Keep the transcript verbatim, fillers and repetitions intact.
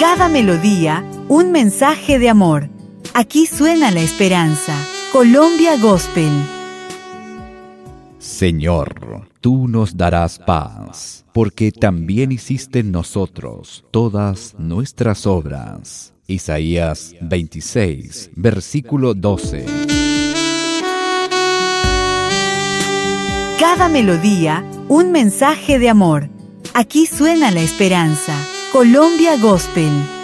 Cada melodía, un mensaje de amor. Aquí suena la esperanza. Colombia Gospel. Señor, tú nos darás paz, porque también hiciste en nosotros todas nuestras obras. Isaías veintiséis, versículo doce. Cada melodía, un mensaje de amor. Aquí suena la esperanza. Colombia Gospel.